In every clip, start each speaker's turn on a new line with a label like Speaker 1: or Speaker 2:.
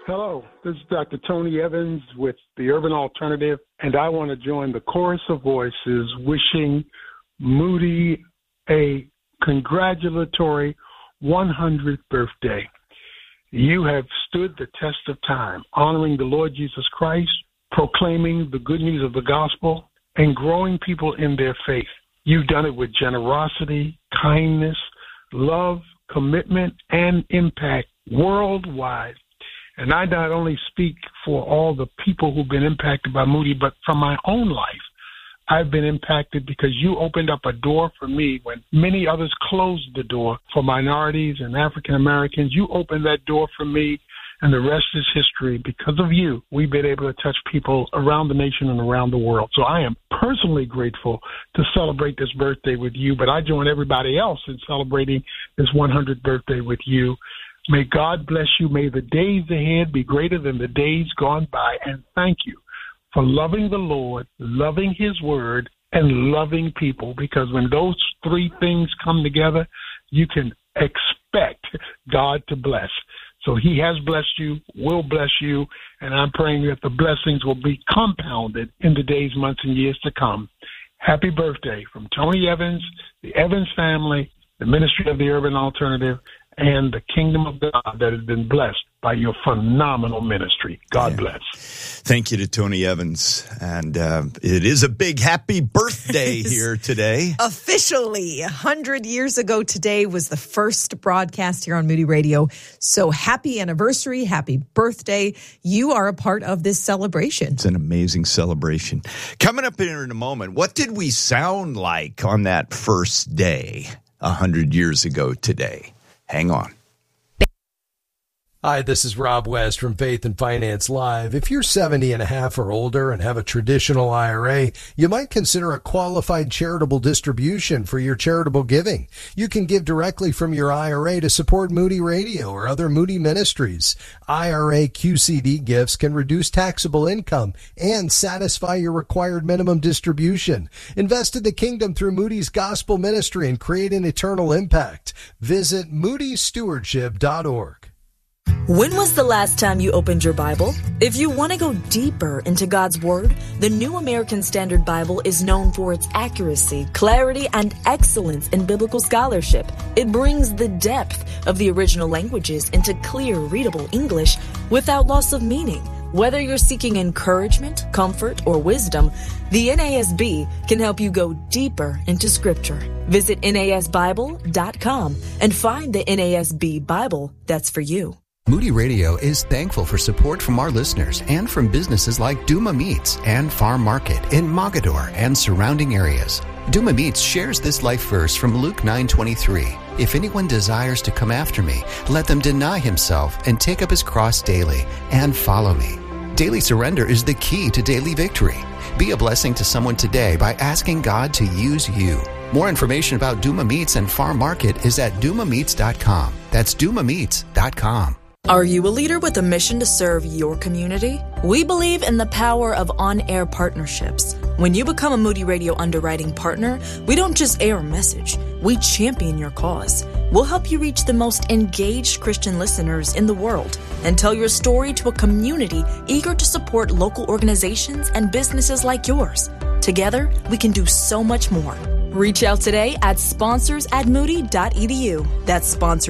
Speaker 1: Hello, this is Dr. Tony Evans with the Urban Alternative, and I want to join the chorus of voices wishing Moody a congratulatory 100th birthday. You have stood the test of time, honoring the Lord Jesus Christ, proclaiming the good news of the gospel, and growing people in their faith. You've done it with generosity, kindness, love, commitment, and impact worldwide. And I not only speak for all the people who've been impacted by Moody, but from my own life. I've been impacted because you opened up a door for me when many others closed the door for minorities and African Americans. You opened that door for me, and the rest is history. Because of you, we've been able to touch people around the nation and around the world. So I am personally grateful to celebrate this birthday with you, but I join everybody else in celebrating this 100th birthday with you. May God bless you. May the days ahead be greater than the days gone by. And thank you for loving the Lord, loving his word, and loving people. Because when those three things come together, you can expect God to bless. So he has blessed you, will bless you, and I'm praying that the blessings will be compounded in the days, months, and years to come. Happy birthday from Tony Evans, the Evans family, the Ministry of the Urban Alternative, and the kingdom of God that has been blessed by your phenomenal ministry. God bless.
Speaker 2: Thank you to Tony Evans. And it is a big happy birthday here today.
Speaker 3: Officially, 100 years ago today was the first broadcast here on Moody Radio. So happy anniversary, happy birthday. You are a part of this celebration.
Speaker 2: It's an amazing celebration. Coming up here in a moment, what did we sound like on that first day 100 years ago today? Hang on.
Speaker 4: Hi, this is Rob West from Faith and Finance Live. If you're 70 and a half or older and have a traditional IRA, you might consider a qualified charitable distribution for your charitable giving. You can give directly from your IRA to support Moody Radio or other Moody ministries. IRA QCD gifts can reduce taxable income and satisfy your required minimum distribution. Invest in the kingdom through Moody's gospel ministry and create an eternal impact. Visit moodystewardship.org.
Speaker 5: When was the last time you opened your Bible? If you want to go deeper into God's Word, the New American Standard Bible is known for its accuracy, clarity, and excellence in biblical scholarship. It brings the depth of the original languages into clear, readable English without loss of meaning. Whether you're seeking encouragement, comfort, or wisdom, the NASB can help you go deeper into Scripture. Visit NASBible.com and find the NASB Bible that's for you.
Speaker 6: Moody Radio is thankful for support from our listeners and from businesses like Duma Meats and Farm Market in Mogador and surrounding areas. Duma Meats shares this life verse from Luke 9:23. If anyone desires to come after me, let them deny himself and take up his cross daily and follow me. Daily surrender is the key to daily victory. Be a blessing to someone today by asking God to use you. More information about Duma Meats and Farm Market is at dumameats.com. That's dumameats.com.
Speaker 5: Are you a leader with a mission to serve your community? We believe in the power of on-air partnerships. When you become a Moody Radio underwriting partner, we don't just air a message, we champion your cause. We'll help you reach the most engaged Christian listeners in the world and tell your story to a community eager to support local organizations and businesses like yours. Together, we can do so much more. Reach out today at sponsors@moody.edu. That's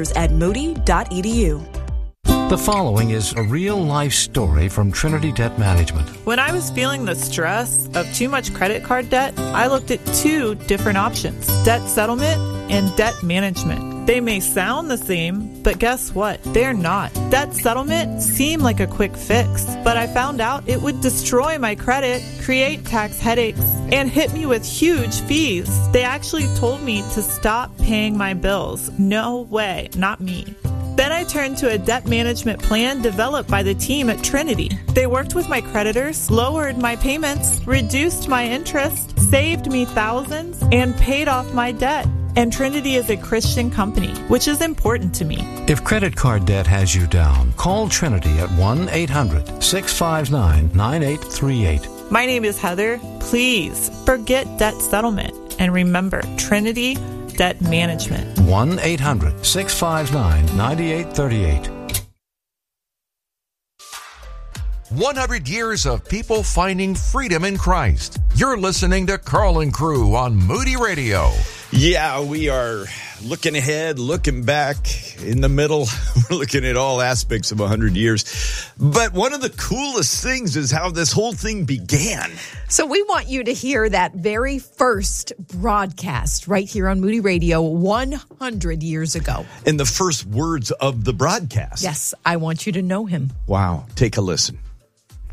Speaker 5: sponsors@moody.edu.
Speaker 7: The following is a real-life story from Trinity Debt Management.
Speaker 8: When I was feeling the stress of too much credit card debt, I looked at two different options: debt settlement and debt management. They may sound the same, but guess what? They're not. Debt settlement seemed like a quick fix, but I found out it would destroy my credit, create tax headaches, and hit me with huge fees. They actually told me to stop paying my bills. No way, not me. Then I turned to a debt management plan developed by the team at Trinity. They worked with my creditors, lowered my payments, reduced my interest, saved me thousands, and paid off my debt. And Trinity is a Christian company, which is important to me.
Speaker 7: If credit card debt has you down, call Trinity at 1-800-659-9838.
Speaker 8: My name is Heather. Please forget debt settlement and remember Trinity Debt Management.
Speaker 7: 1-800-659-9838.
Speaker 9: 100 years of people finding freedom in Christ. You're listening to Carl and Crew on Moody Radio.
Speaker 2: Yeah, we are looking ahead, looking back, in the middle. We're looking at all aspects of 100 years. But one of the coolest things is how this whole thing began.
Speaker 3: So we want you to hear that very first broadcast right here on Moody Radio 100 years ago.
Speaker 2: And the first words of the broadcast.
Speaker 3: Yes, I want you to know him.
Speaker 2: Wow. Take a listen.